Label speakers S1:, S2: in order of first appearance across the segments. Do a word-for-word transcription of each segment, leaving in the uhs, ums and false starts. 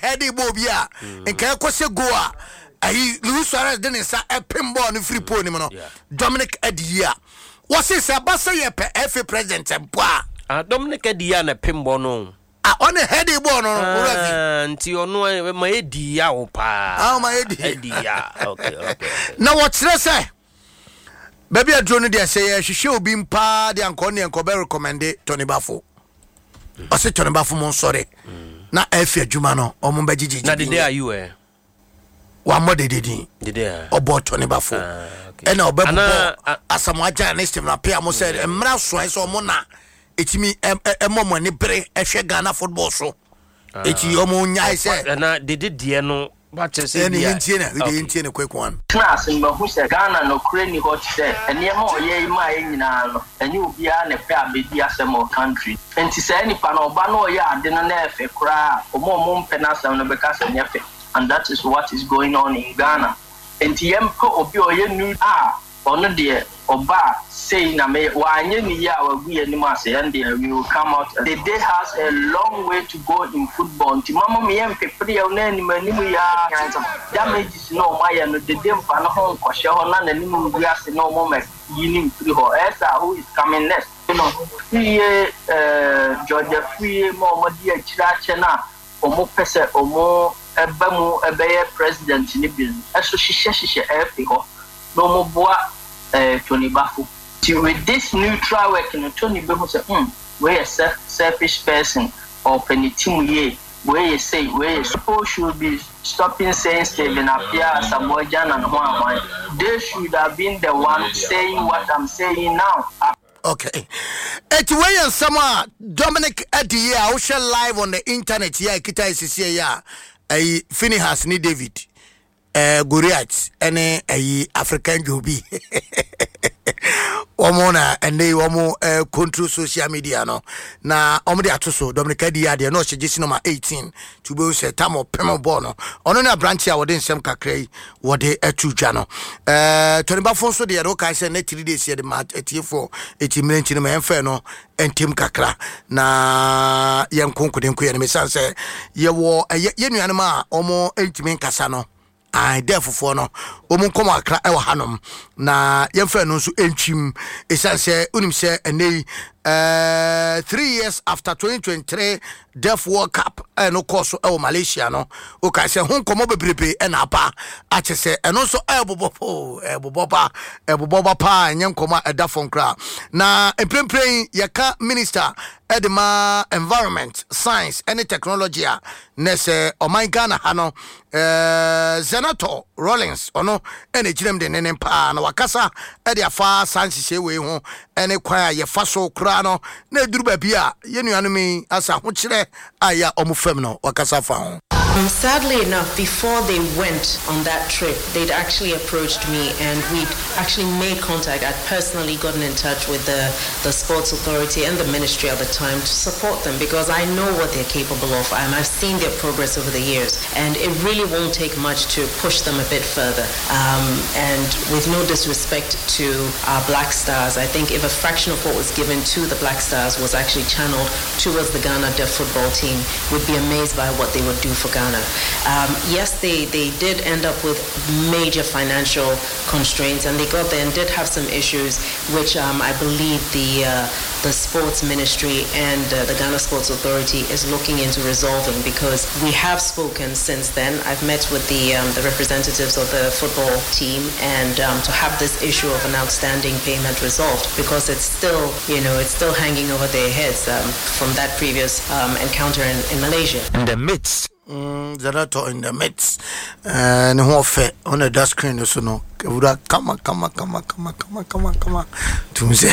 S1: heady bobia and can kose goa ai Luis Suarez den sa epem ball no free pole no Dominic Edia was it Sabasa ye pe F A president empoa
S2: ah Dominic Edia na pem ball no
S1: ah on a heady ball no
S2: nti ono ma Edia wo pa
S1: ah ma Edia
S2: Edia okay okay
S1: now what say baby adro no dey say hwehwe obi mpa de anko ne enko be recommend Tony Bafo o say Tony Bafo mon sorry na F A adwuma no o mon bagigi
S2: na de dey you eh
S1: wa mo de dedi
S2: de dey
S1: obo Tony Bafo e na obepo asamoaja na Steve na pia mo say emra so ai so mo na etimi emomo ne bere ehwe Ghana football so eti o mo nyai say
S2: na de de die no but say
S1: any intiena we dey intiena quick one
S3: class in who say Ghana no kreni hot say ene ma oye ma nyina no enye obi a ne pe abedi asem country enti say nipa no oba no oye ade no na efe kra omo omo mpe na asem no be ka say nefe and that is what is going on in Ghana enti yempo obi oye nu a ono de oba say na me wa anye ni ya wagu ye ni ma say and we will come out the day has a long way to go in football nti mama me yem pepre ya na ni mani mu ya damages no ma ya no the day mpa no ho kwhye ho na nani mu bi ase no mo me yini mfiri ho esa who is coming next you know free uh Georgia free mo mo di akira che na omo pese omo eba mu ebe president ni bi eso hihye hihye efe ho no mo boa uh Tony Bafo with this neutral work in Tony Bafo say hmm we a selfish person or penitimu ye where you say where you suppose should be stopping saying Stephen Appiah Samojan and Juan they should have been the one saying what I'm saying now.
S1: Okay. It's way and summer Dominic Edia who shall live on the internet here kita isisi ya a Phineas ni David uh Goliath any a African Jobi Omona and they omo uh, control social media no na omo de atoso Dominic Edia de no she jisi number eighteen to be say tamo pemo ball no ono na branch here wode nsem kakrai wode atuja no eh Tony Bafo so de ro kai say na three days here the match eighty-four eighty minutes no emfe no entem kakra na yen konkoden ko ye me san say ye wo ye nuane ma omo entimi nkasa no I therefore no omun kom akra e wa hanom na yemfa no so entwim esan se unim se enei uh three years after twenty twenty-three Def World Cup e no course e Malaysia no o ka se hon komo bebrebe e na apa a che se e no so e bobopo e bobopa e bobopa pa nyen komo e da fonkra na emprempren yaka minister edema environment science and technology a nese o my Ghana ha no eh Senator Rollins ono ene girem de nenen pa na wakasa e de afa sanhye we ho ene kwan ye fa so kra no na eduru ba bia ye nuanu mi asa ho kire aya omufam no wakasa fa ho.
S4: Um, sadly enough, before they went on that trip, they'd actually approached me and we'd actually made contact. I'd personally gotten in touch with the, the sports authority and the ministry at the time to support them because I know what they're capable of and I've seen their progress over the years and it really won't take much to push them a bit further. Um, and with no disrespect to our Black Stars, I think if a fraction of what was given to the Black Stars was actually channeled towards the Ghana Deaf football team, we'd be amazed by what they would do for Ghana. Um, yes, they, they did end up with major financial constraints, and they got there and did have some issues, which um, I believe the uh, the sports ministry and uh, the Ghana Sports Authority is looking into resolving. Because we have spoken since then. I've met with the um, the representatives of the football team, and um, to have this issue of an outstanding payment resolved, because it's still, you know, it's still hanging over their heads um, from that previous um, encounter in, in Malaysia.
S1: In the midst. Mm, Zerato in the midst and who fe on the dust screen so no Kavura kama kama kama kama kama kama kama tumse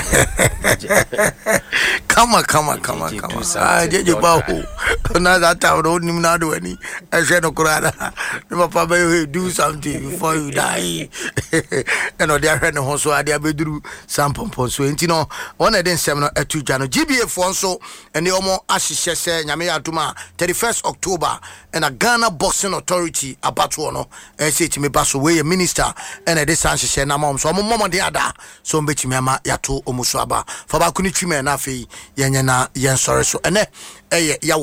S1: kama kama kama kama ah jeje bawo na that time road nim na do ani I said no kurada no papa you do something before you die and no there no ho so ade abeduru sampompo so enti no one eden sem no atuja no G B A for so and the omo ahihye se nyame yaduma thirty-first October and a Ghana Boxing Authority about one no e say timi baso we minister and e dey sanhye na mom so omo mom dey ada so mbetimi ama yato omuso aba fa ba kuni twime na afei yenye na yen sori so ene eye ya